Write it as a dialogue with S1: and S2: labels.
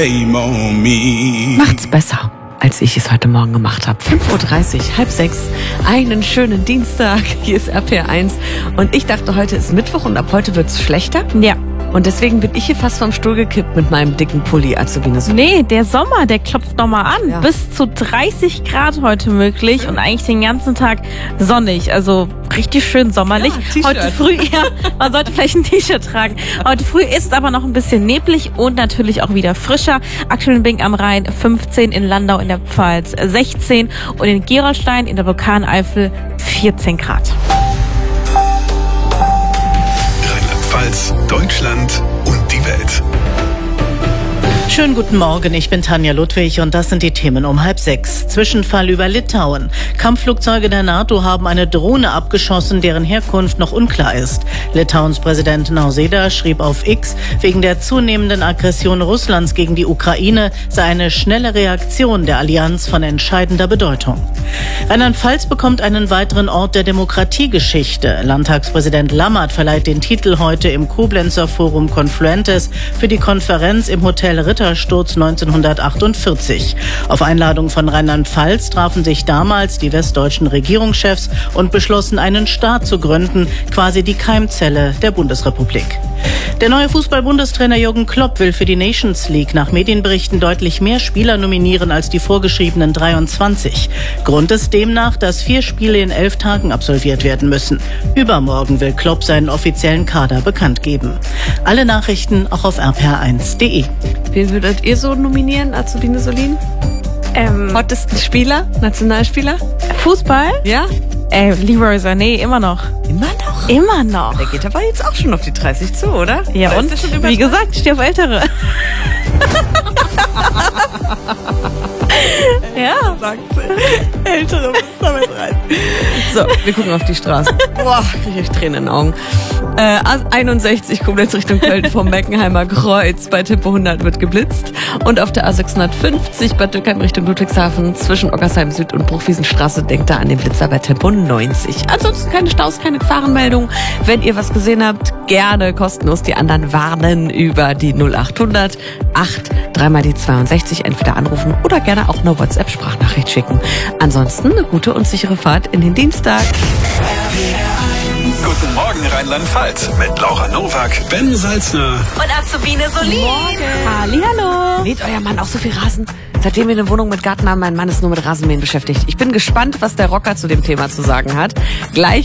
S1: Macht's besser, als ich es heute Morgen gemacht habe. 5.30 Uhr, 5:30, einen schönen Dienstag. Hier ist RPR1 und ich dachte, heute ist Mittwoch und ab heute wird's schlechter.
S2: Ja.
S1: Und deswegen bin ich hier fast vom Stuhl gekippt mit meinem dicken Pulli, Azubine.
S2: Nee, der Sommer, der klopft nochmal an.
S1: Ja.
S2: Bis zu 30 Grad heute möglich und eigentlich den ganzen Tag sonnig. Also richtig schön sommerlich.
S1: Ja,
S2: heute früh, ja, man sollte vielleicht ein T-Shirt tragen. Heute früh ist es aber noch ein bisschen neblig und natürlich auch wieder frischer. Aktuell in Bing am Rhein 15, in Landau in der Pfalz 16 und in Gerolstein in der Vulkaneifel 14 Grad.
S3: Rheinland-Pfalz, Deutschland und die Welt.
S4: Schönen guten Morgen, ich bin Tanja Ludwig und das sind die Themen um 5:30. Zwischenfall über Litauen. Kampfflugzeuge der NATO haben eine Drohne abgeschossen, deren Herkunft noch unklar ist. Litauens Präsident Nausėda schrieb auf X, wegen der zunehmenden Aggression Russlands gegen die Ukraine sei eine schnelle Reaktion der Allianz von entscheidender Bedeutung. Rheinland-Pfalz bekommt einen weiteren Ort der Demokratiegeschichte. Landtagspräsident Lammert verleiht den Titel heute im Koblenzer Forum Confluentes für die Konferenz im Hotel Rittersturz 1948. Auf Einladung von Rheinland-Pfalz trafen sich damals die westdeutschen Regierungschefs und beschlossen, einen Staat zu gründen, quasi die Keimzelle der Bundesrepublik. Der neue Fußball-Bundestrainer Jürgen Klopp will für die Nations League nach Medienberichten deutlich mehr Spieler nominieren als die vorgeschriebenen 23. Grund ist demnach, dass 4 Spiele in 11 Tagen absolviert werden müssen. Übermorgen will Klopp seinen offiziellen Kader bekannt geben. Alle Nachrichten auch auf rpr1.de.
S1: Wen würdet ihr so nominieren, Azubine Solin? Hottesten Spieler, Nationalspieler?
S2: Fußball?
S1: Ja?
S2: Leroy Sané, immer noch.
S1: Immer noch?
S2: Immer noch.
S1: Der geht aber jetzt auch schon auf die 30 zu, oder?
S2: Ja,
S1: Oder
S2: und
S1: ist der schon
S2: wie gesagt, ich stehe auf Ältere. Ja.
S1: Sagt sie. Ältere muss damit rein. So, wir gucken auf die Straße. Boah, kriege ich Tränen in den Augen. A61 kommt jetzt Richtung Köln vom Meckenheimer Kreuz. Bei Tempo 100 wird geblitzt. Und auf der A650 Bad Dürkheim Richtung Ludwigshafen zwischen Ockersheim Süd und Bruchwiesenstraße denkt da an den Blitzer bei Tempo 90. Ansonsten keine Staus, keine Gefahrenmeldung. Wenn ihr was gesehen habt, gerne kostenlos die anderen warnen über die 0800 8 3 die 62. Entweder anrufen oder gerne auch eine WhatsApp-Sprachnachricht schicken. Ansonsten eine gute und sichere Fahrt in den Dienstag.
S3: Guten Morgen Rheinland-Pfalz mit Laura Nowak, Ben Salzner
S2: Und Azubine Solin. Hallihallo.
S1: Mäht euer Mann auch so viel Rasen? Seitdem wir eine Wohnung mit Garten haben, mein Mann ist nur mit Rasenmähen beschäftigt. Ich bin gespannt, was der Rocker zu dem Thema zu sagen hat. Gleich